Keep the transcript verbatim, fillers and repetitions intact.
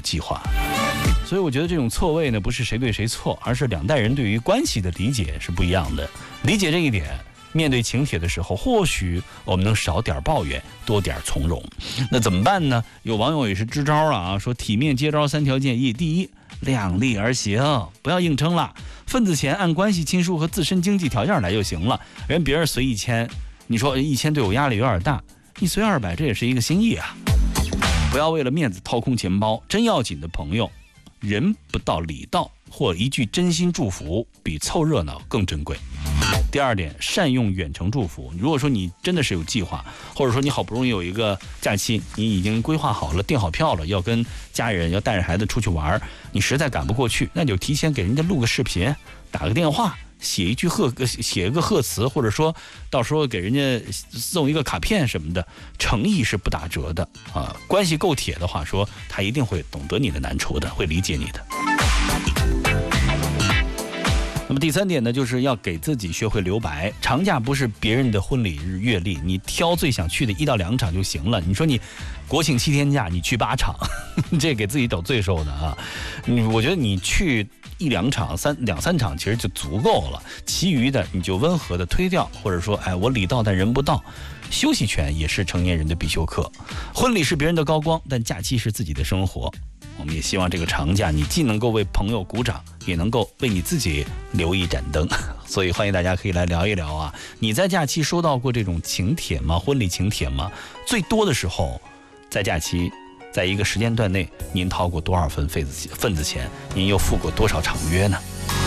计划。所以我觉得这种错位呢，不是谁对谁错，而是两代人对于关系的理解是不一样的。理解这一点，面对请帖的时候，或许我们能少点抱怨，多点从容。那怎么办呢？有网友也是支招了啊，说体面接招三条建议：第一，量力而行，不要硬撑了。份子钱按关系亲疏和自身经济条件来就行了。人别人随一千，你说一千对我压力有点大，你随二百，这也是一个心意啊。不要为了面子掏空钱包，真要紧的朋友，人不到礼到，或一句真心祝福比凑热闹更珍贵。第二点，善用远程祝福。如果说你真的是有计划，或者说你好不容易有一个假期，你已经规划好了，订好票了，要跟家人要带着孩子出去玩，你实在赶不过去，那就提前给人家录个视频，打个电话，写一句贺写一个贺词，或者说到时候给人家送一个卡片什么的，诚意是不打折的啊。关系够铁的话，说他一定会懂得你的难处的，会理解你的。那么第三点呢，就是要给自己学会留白。长假不是别人的婚礼日月历，你挑最想去的一到两场就行了。你说你国庆七天假，你去八场，这给自己找罪受的啊！你我觉得你去一两场、三两三场其实就足够了，其余的你就温和的推掉，或者说，哎，我礼到但人不到。休息权也是成年人的必修课。婚礼是别人的高光，但假期是自己的生活。我们也希望这个长假你既能够为朋友鼓掌，也能够为你自己留一盏灯。所以欢迎大家可以来聊一聊啊，你在假期收到过这种请帖吗？婚礼请帖吗？最多的时候在假期在一个时间段内您掏过多少份份子份子钱，您又付过多少场约呢？